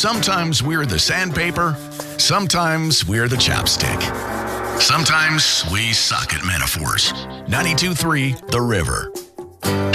Sometimes we're the sandpaper, sometimes we're the chapstick. Sometimes we suck at metaphors. 92.3 The River.